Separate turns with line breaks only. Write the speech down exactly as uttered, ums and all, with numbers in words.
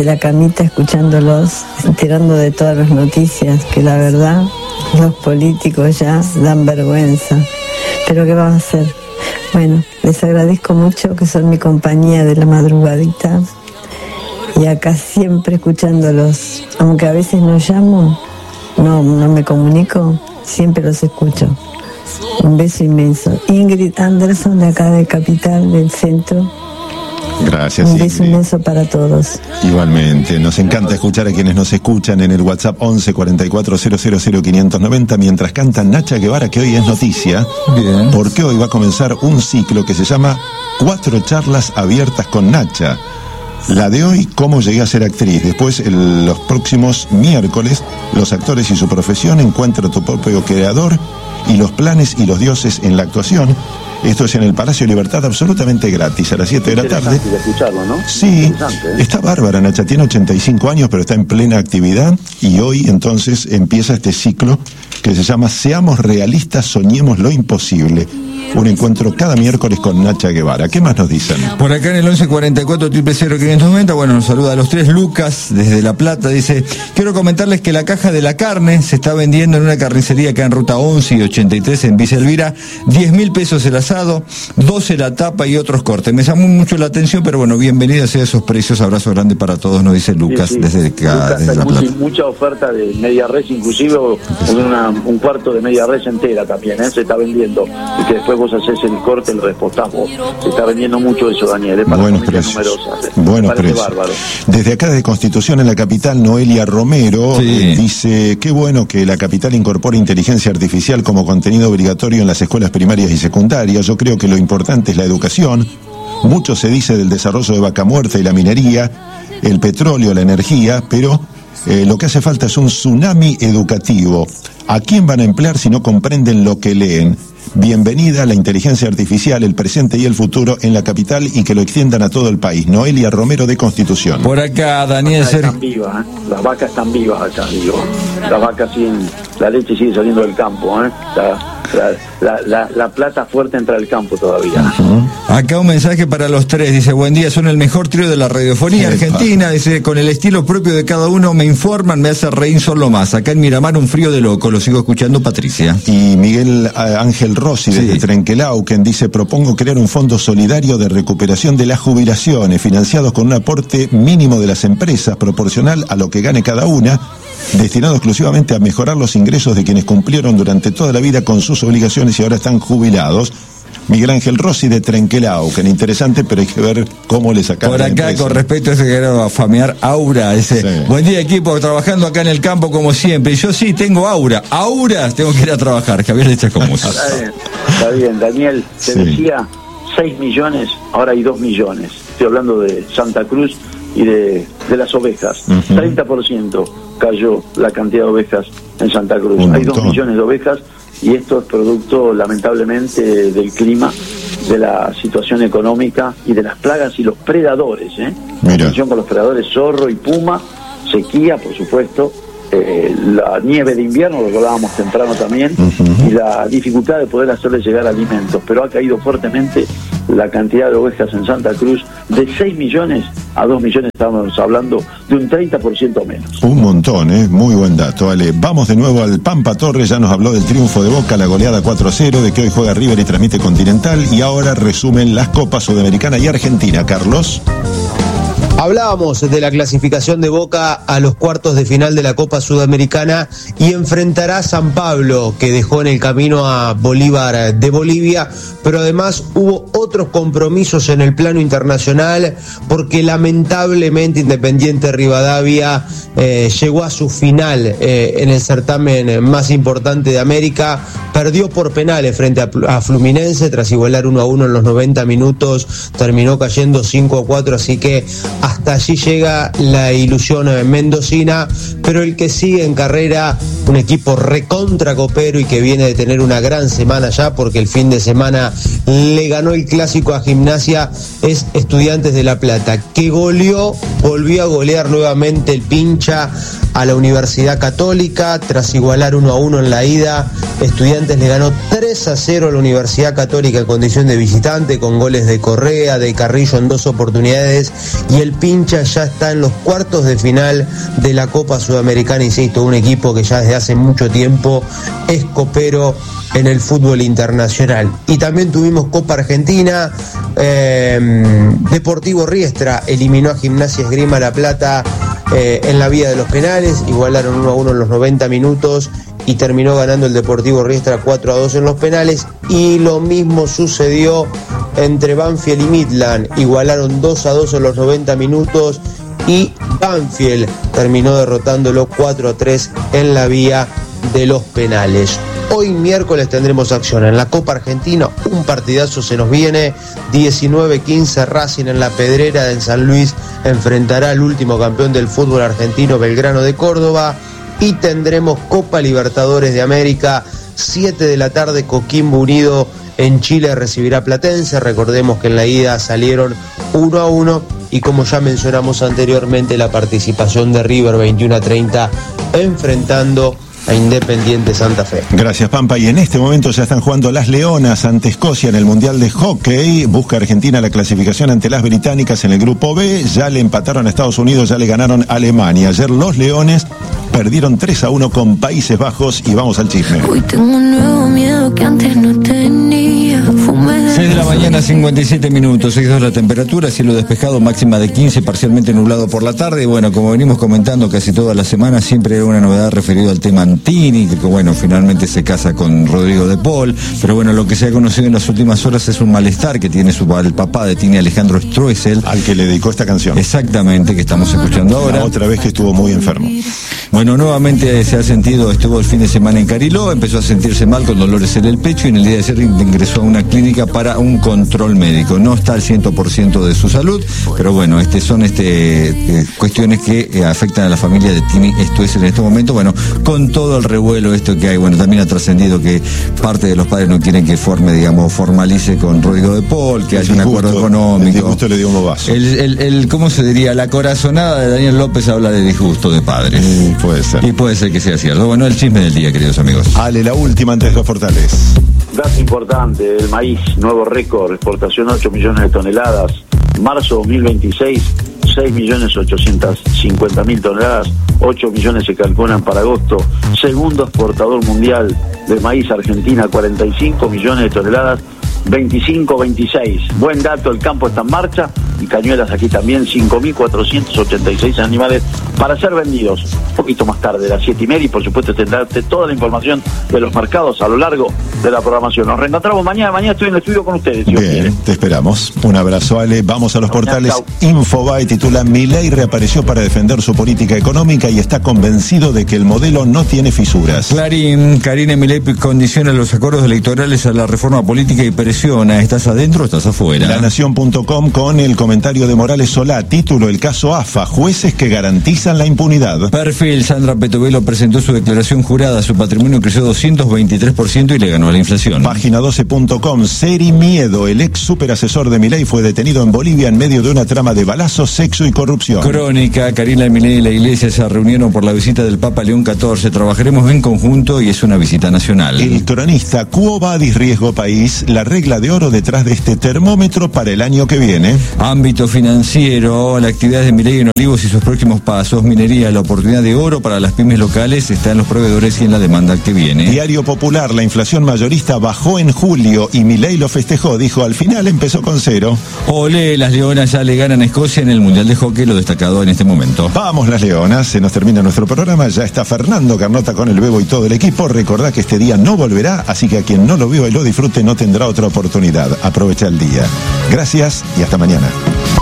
desde la camita escuchándolos, enterando de todas las noticias, que la verdad los políticos ya dan vergüenza. Pero ¿qué vamos a hacer? Bueno, les agradezco mucho que son mi compañía de la madrugadita y acá siempre escuchándolos, aunque a veces no llamo, no, no me comunico, siempre los escucho. Un beso inmenso. Ingrid Anderson, de acá de Capital, del centro.
Gracias,
un beso
Ingrid.
inmenso para todos.
Igualmente, nos encanta escuchar a quienes nos escuchan en el WhatsApp once cuarenta y cuatro cero cero cero quinientos noventa mientras canta Nacha Guevara, que hoy es noticia.
Bien.
Porque hoy va a comenzar un ciclo que se llama Cuatro charlas abiertas con Nacha. La de hoy, cómo llegué a ser actriz. Después, el, los próximos miércoles, los actores y su profesión, encuentra tu propio creador y los planes y los dioses en la actuación. Esto es en el Palacio Libertad, absolutamente gratis, a las siete de la tarde.
De escucharlo, ¿no?
Sí,
¿eh?
Está bárbara, Nacha, tiene ochenta y cinco años, pero está en plena actividad, y hoy entonces empieza este ciclo que se llama Seamos realistas, soñemos lo imposible. Un encuentro cada miércoles con Nacha Guevara. ¿Qué más nos dicen?
Por acá en el once cuarenta y cuatro cero cero quinientos noventa, bueno, nos saluda a los tres. Lucas, desde La Plata, dice: quiero comentarles que la caja de la carne se está vendiendo en una carnicería acá en Ruta once y ochenta y tres en Villa Elvira. diez mil pesos el asado, doce la tapa y otros cortes. Me llamó mucho la atención, pero bueno, bienvenidos sea esos precios. Abrazo grande para todos, nos dice Lucas,
sí, sí.
desde acá,
Lucas,
desde La
mucha,
Plata.
mucha oferta de media res, inclusive una, un cuarto de media res entera también, ¿eh? Se está vendiendo. Y que después vos haces el corte, el repostamos. Se está vendiendo mucho eso, Daniel, ¿eh? Para
Buenos
familias
precios.
numerosas, ¿eh?
Buenos
Parece
precios.
bárbaro.
Desde acá de Constitución en la capital, Noelia Romero
Sí.
eh, dice: qué bueno que la capital incorpore inteligencia artificial como contenido obligatorio en las escuelas primarias y secundarias. Yo creo que lo importante es la educación. Mucho se dice del desarrollo de Vaca Muerta y la minería, el petróleo, la energía, pero eh, lo que hace falta es un tsunami educativo. ¿A quién van a emplear si no comprenden lo que leen? Bienvenida a la inteligencia artificial, el presente y el futuro en la capital, y que lo extiendan a todo el país. Noelia Romero, de Constitución.
Por acá, Daniel
Las vacas
Ser...
están vivas, ¿eh? Las vacas están vivas acá, digo. Las vacas siguen, la leche sigue saliendo del campo, ¿eh? La, la, la, la, la plata fuerte entra del campo todavía.
Acá un mensaje para los tres, dice: buen día, son el mejor trío de la radiofonía
Epa.
argentina, dice, con el estilo propio de cada uno, me informan, me hace reír solo más. Acá en Miramar un frío de loco, lo sigo escuchando, Patricia.
Y Miguel eh, Ángel Rossi, desde
Sí.
Trenquelauquen, dice: propongo crear un fondo solidario de recuperación de las jubilaciones, financiados con un aporte mínimo de las empresas, proporcional a lo que gane cada una, destinado exclusivamente a mejorar los ingresos de quienes cumplieron durante toda la vida con sus obligaciones y ahora están jubilados. Miguel Ángel Rossi, de Trenquelauquen. Interesante, pero hay que ver cómo le sacaron.
Por acá, con respecto a eso que quiero famear, Aura, dice:
Sí.
buen día, equipo, trabajando acá en el campo como siempre. Y yo sí tengo Aura, Aura, tengo que ir a trabajar. Javier de Chascomús.
Está bien, está bien, Daniel. Te
Sí.
decía seis millones, ahora hay dos millones. Estoy hablando de Santa Cruz y de, de las ovejas.
Ujú.
treinta por ciento cayó la cantidad de ovejas en Santa Cruz.
Un
Hay dos
montón.
millones de ovejas, y esto es producto, lamentablemente, del clima, de la situación económica y de las plagas y los predadores, ¿eh?
Mira.
Atención con los predadores, zorro y puma, sequía, por supuesto, eh, la nieve de invierno, lo que hablábamos temprano también,
Ujú.
y la dificultad de poder hacerle llegar alimentos. Pero ha caído fuertemente la cantidad de ovejas en Santa Cruz, de seis millones a dos millones, estamos hablando de un treinta por ciento menos.
Un montón, ¿eh? Muy buen dato, Ale. Vamos de nuevo al Pampa Torres, ya nos habló del triunfo de Boca, la goleada cuatro a cero, de que hoy juega River y transmite Continental, y ahora resumen las Copas Sudamericana y Argentina. Carlos.
Hablábamos de la clasificación de Boca a los cuartos de final de la Copa Sudamericana y enfrentará a San Pablo, que dejó en el camino a Bolívar de Bolivia, pero además hubo otros compromisos en el plano internacional, porque lamentablemente Independiente Rivadavia eh, llegó a su final eh, en el certamen más importante de América, perdió por penales frente a, a Fluminense tras igualar uno a uno en los noventa minutos, terminó cayendo cinco a cuatro, así que hasta allí llega la ilusión mendocina, pero el que sigue en carrera, un equipo recontra copero y que viene de tener una gran semana ya, porque el fin de semana le ganó el clásico a Gimnasia es Estudiantes de La Plata, que goleó, volvió a golear nuevamente el Pincha a la Universidad Católica, tras igualar uno a uno en la ida. Estudiantes le ganó tres a cero a la Universidad Católica en condición de visitante, con goles de Correa, de Carrillo en dos oportunidades, y el Pincha ya está en los cuartos de final de la Copa Sudamericana, insisto, un equipo que ya desde hace mucho tiempo es copero en el fútbol internacional. Y también tuvimos Copa Argentina, eh, Deportivo Riestra eliminó a Gimnasia Esgrima La Plata eh, en la vía de los penales, igualaron uno a uno en los noventa minutos y terminó ganando el Deportivo Riestra cuatro a dos en los penales, y lo mismo sucedió entre Banfield y Midland, igualaron dos a dos en los noventa minutos y Banfield terminó derrotándolo cuatro a tres en la vía de los penales. Hoy miércoles tendremos acción en la Copa Argentina, un partidazo se nos viene, diecinueve quince Racing en La Pedrera en San Luis enfrentará al último campeón del fútbol argentino, Belgrano de Córdoba, y tendremos Copa Libertadores de América, siete de la tarde Coquimbo Unido en Chile recibirá Platense. Recordemos que en la ida salieron uno a uno, y como ya mencionamos anteriormente, la participación de River veintiuno a treinta enfrentando a Independiente Santa Fe.
Gracias, Pampa. Y en este momento ya están jugando las Leonas ante Escocia en el Mundial de Hockey. Busca Argentina la clasificación ante las británicas en el Grupo B. Ya le empataron a Estados Unidos, ya le ganaron a Alemania. Ayer los Leones perdieron tres a uno con Países Bajos, y vamos al chisme.
Hoy tengo un nuevo miedo que antes no tenía.
seis de la mañana, cincuenta y siete minutos, seis grados la temperatura, cielo despejado, máxima de quince, parcialmente nublado por la tarde. Y bueno, como venimos comentando casi toda la semana, siempre hay una novedad referida al tema Antini, que bueno, finalmente se casa con Rodrigo de Paul. Pero bueno, lo que se ha conocido en las últimas horas es un malestar que tiene su, el papá de Tini, Alejandro Struessel,
al que le dedicó esta canción.
Exactamente, que estamos escuchando ahora.
La otra vez que estuvo muy enfermo.
Bueno, nuevamente se ha sentido, estuvo el fin de semana en Cariló, empezó a sentirse mal con dolores en el pecho, y en el día de ayer ingresó a una clínica para un control médico. No está al cien por ciento de su salud, pero bueno, este son este eh, cuestiones que eh, afectan a la familia de Tini Struessel en este momento. Bueno, con todo el revuelo esto que hay, bueno, también ha trascendido que parte de los padres no quieren que forme, digamos, formalice con Rodrigo de Paul, que haya un acuerdo económico.
El disgusto le dio un bobazo.
El, el, el, ¿cómo se diría? La corazonada de Daniel López habla de disgusto de padres.
Mm, puede ser.
Y puede ser que sea cierto. Bueno, el chisme del día, queridos amigos.
Ale, la última antes de los portales.
Dato importante, el maíz, nuevo récord, exportación ocho millones de toneladas, marzo dos mil veintiséis, seis millones ochocientos cincuenta mil toneladas, ocho millones se calculan para agosto, segundo exportador mundial de maíz Argentina, cuarenta y cinco millones de toneladas, veinticinco veintiséis. Buen dato, el campo está en marcha, y Cañuelas aquí también, cinco mil cuatrocientos ochenta y seis animales para ser vendidos. Un poquito más tarde, a las siete y media, y por supuesto tendrás toda la información de los mercados a lo largo de la programación. Nos reencontramos mañana, mañana estoy en el estudio con ustedes. Si
Bien, te esperamos. Un abrazo, Ale. Vamos a los portales. Infobae titula: Milei reapareció para defender su política económica y está convencido de que el modelo no tiene fisuras.
Clarín, Karine Milei condiciona los acuerdos electorales a la reforma política y presiona: ¿estás adentro o estás afuera?
La Nación punto com con el comentario de Morales Solá, título: el caso AFA, jueces que garantizan la impunidad.
Perfil, Sandra Petovelo presentó su declaración jurada, su patrimonio creció doscientos veintitrés por ciento y le ganó a la inflación.
Página doce punto com, Seri Miedo, el ex superasesor de Milei, fue detenido en Bolivia en medio de una trama de balazos, sexo y corrupción.
Crónica, Karina Milei y la Iglesia se reunieron por la visita del Papa León catorce, trabajaremos en conjunto y es una visita nacional.
El cronista, Quo Vadis Riesgo País, la regla de oro detrás de este termómetro para el año que viene.
Ámbito financiero, la actividad de Milei en Olivos y sus próximos pasos. Minería, la oportunidad de oro para las pymes locales está en los proveedores y en la demanda que viene.
Diario Popular, la inflación mayorista bajó en julio y Milei lo festejó, dijo: al final empezó con cero.
Olé, las Leonas ya le ganan a Escocia en el Mundial de Hockey, lo destacado en este momento.
Vamos las Leonas, se nos termina nuestro programa, ya está Fernando Carnota con el Bebo y todo el equipo. Recordá que este día no volverá, así que a quien no lo vio y lo disfrute no tendrá otra oportunidad. Aprovecha el día. Gracias y hasta mañana.